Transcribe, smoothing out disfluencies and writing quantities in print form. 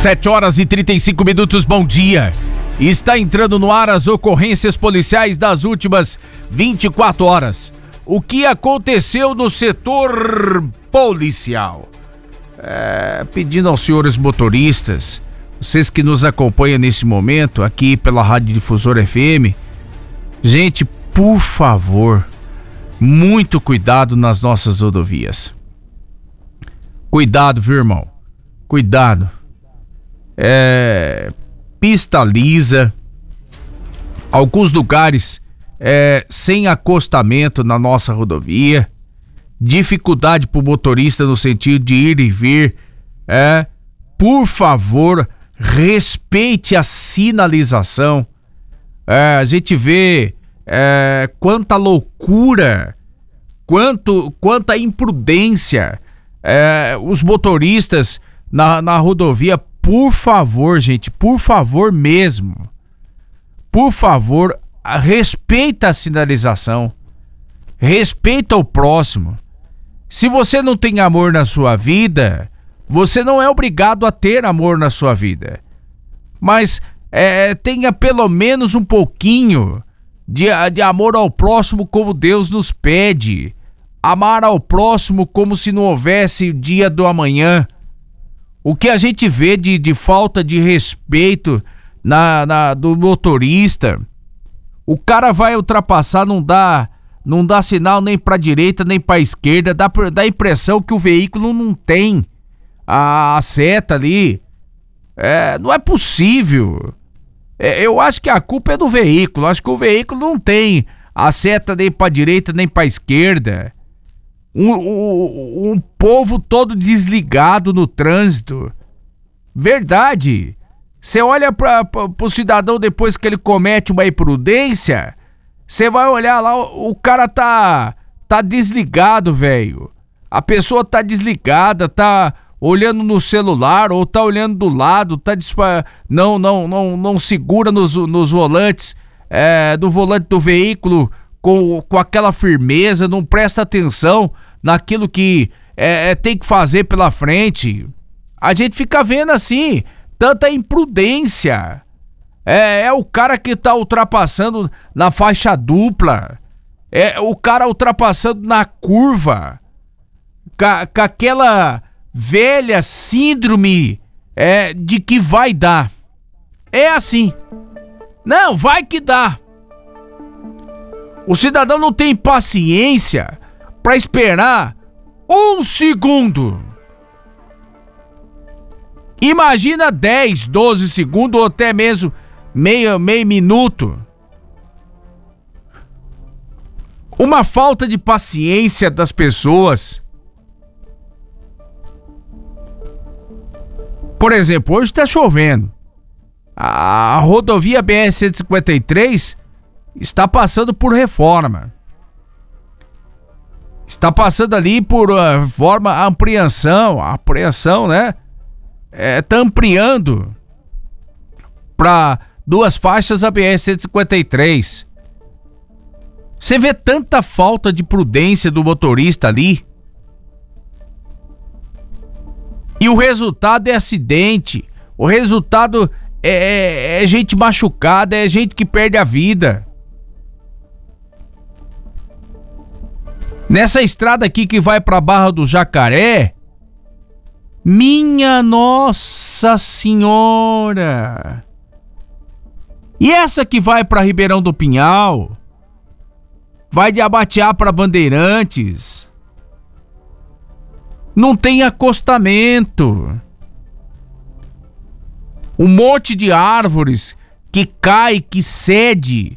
7h35, bom dia. Está entrando no ar as ocorrências policiais das últimas 24 horas. O que aconteceu no setor policial? Pedindo aos senhores motoristas, vocês que nos acompanham nesse momento aqui pela Rádio Difusora FM, gente, por favor, muito cuidado nas nossas rodovias. Cuidado, viu, irmão? Cuidado. Pista lisa, alguns lugares sem acostamento na nossa rodovia, dificuldade pro motorista no sentido de ir e vir. Por favor, respeite a sinalização. A gente vê quanta loucura, quanta imprudência os motoristas na rodovia. Por favor, gente, por favor mesmo, por favor, respeita a sinalização, respeita o próximo. Se você não tem amor na sua vida, você não é obrigado a ter amor na sua vida, mas tenha pelo menos um pouquinho de amor ao próximo, como Deus nos pede. Amar ao próximo como se não houvesse dia do amanhã. O que a gente vê de falta de respeito do motorista, o cara vai ultrapassar, não dá sinal nem pra direita nem pra esquerda, dá a impressão que o veículo não tem a seta ali. Não é possível. Eu acho que a culpa é do veículo, acho que o veículo não tem a seta nem pra direita nem pra esquerda. Um povo todo desligado no trânsito. Verdade. Você olha pro cidadão depois que ele comete uma imprudência, você vai olhar lá, o cara tá desligado, velho. A pessoa tá desligada, tá olhando no celular ou tá olhando do lado, não segura nos volantes, do volante do veículo com aquela firmeza, não presta atenção naquilo que tem que fazer pela frente. A gente fica vendo assim, tanta imprudência. É o cara que tá ultrapassando na faixa dupla, o cara ultrapassando na curva, com aquela velha síndrome de que vai dar. É assim. Não, vai que dá. O cidadão não tem paciência pra esperar um segundo. Imagina 10, 12 segundos ou até mesmo meio minuto. Uma falta de paciência das pessoas. Por exemplo, hoje tá chovendo. A rodovia BR-153 está passando por reforma. Está passando ali por forma ampliação, né? Tá ampliando para 2 faixas a BR-153. Você vê tanta falta de prudência do motorista ali. E o resultado é acidente. O resultado é gente machucada, é gente que perde a vida. Nessa estrada aqui que vai pra Barra do Jacaré, minha Nossa Senhora! E essa que vai pra Ribeirão do Pinhal, vai de Abateá pra Bandeirantes, não tem acostamento. Um monte de árvores que cai, que cede